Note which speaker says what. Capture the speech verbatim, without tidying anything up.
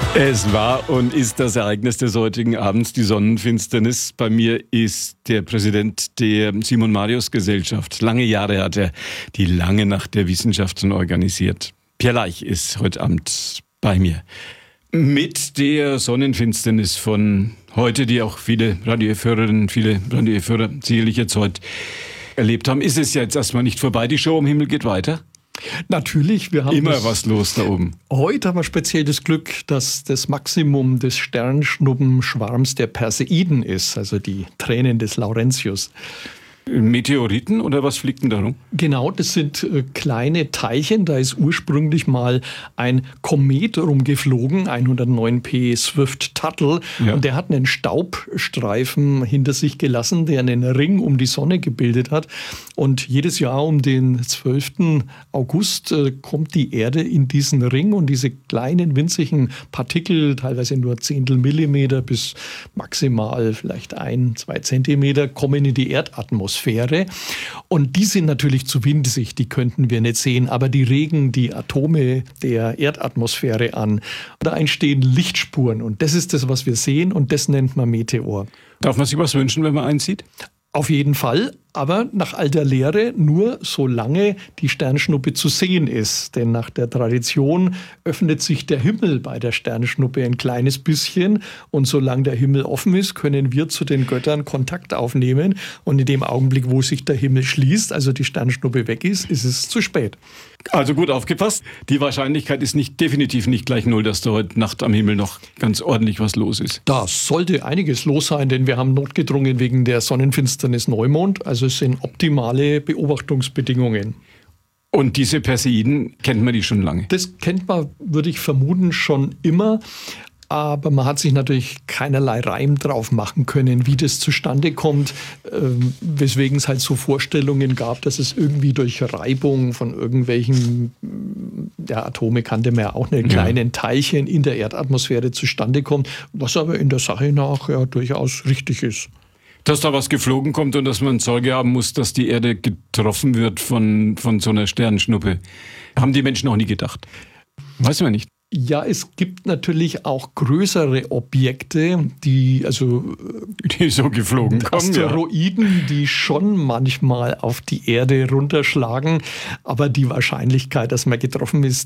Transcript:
Speaker 1: Es war und ist das Ereignis des heutigen Abends, die Sonnenfinsternis. Bei mir ist der Präsident der Simon-Marius-Gesellschaft. Lange Jahre hat er die lange Nacht der Wissenschaften organisiert. Pierre Leich ist heute Abend bei mir. Mit der Sonnenfinsternis von heute, die auch viele Radio F Hörerinnen, viele Radio F Hörer sicherlich jetzt heute erlebt haben, ist es jetzt erstmal nicht vorbei. Die Show am Himmel geht weiter.
Speaker 2: Natürlich, wir haben
Speaker 1: immer was los da oben.
Speaker 2: Heute haben wir speziell das Glück, dass das Maximum des Sternschnuppenschwarms der Perseiden ist, also die Tränen des Laurentius.
Speaker 1: Meteoriten oder was fliegt denn da rum?
Speaker 2: Genau, das sind äh, kleine Teilchen. Da ist ursprünglich mal ein Komet rumgeflogen, hundertneun P Swift-Tuttle. Ja. Und der hat einen Staubstreifen hinter sich gelassen, der einen Ring um die Sonne gebildet hat. Und jedes Jahr um den zwölften August äh, kommt die Erde in diesen Ring und diese kleinen winzigen Partikel, teilweise nur Zehntel Millimeter bis maximal vielleicht ein, zwei Zentimeter, kommen in die Erdatmosphäre. Und die sind natürlich zu winzig, die könnten wir nicht sehen, aber die regen die Atome der Erdatmosphäre an. Da entstehen Lichtspuren und das ist das, was wir sehen und das nennt man Meteor.
Speaker 1: Darf man sich was wünschen, wenn man einen sieht?
Speaker 2: Auf jeden Fall, aber nach alter Lehre nur solange die Sternschnuppe zu sehen ist. Denn nach der Tradition öffnet sich der Himmel bei der Sternschnuppe ein kleines bisschen. Und solange der Himmel offen ist, können wir zu den Göttern Kontakt aufnehmen. Und in dem Augenblick, wo sich der Himmel schließt, also die Sternschnuppe weg ist, ist es zu spät.
Speaker 1: Also gut aufgepasst. Die Wahrscheinlichkeit ist nicht definitiv nicht gleich null, dass da heute Nacht am Himmel noch ganz ordentlich was los ist.
Speaker 2: Da sollte einiges los sein, denn wir haben notgedrungen wegen der Sonnenfinsternis Neumond. Also es sind optimale Beobachtungsbedingungen.
Speaker 1: Und diese Perseiden, kennt man die schon lange?
Speaker 2: Das kennt man, würde ich vermuten, schon immer. Aber man hat sich natürlich keinerlei Reim drauf machen können, wie das zustande kommt, äh, weswegen es halt so Vorstellungen gab, dass es irgendwie durch Reibung von irgendwelchen, ja, Atome kannte man ja auch nicht, kleinen Teilchen in der Erdatmosphäre zustande kommt, was aber in der Sache nach ja durchaus richtig ist.
Speaker 1: Dass da was geflogen kommt und dass man Sorge haben muss, dass die Erde getroffen wird von, von so einer Sternschnuppe, haben die Menschen auch nie gedacht. Weiß man nicht.
Speaker 2: Ja, es gibt natürlich auch größere Objekte, die also
Speaker 1: die so geflogen kommen,
Speaker 2: Asteroiden, ja. die schon manchmal auf die Erde runterschlagen, aber die Wahrscheinlichkeit, dass man getroffen ist,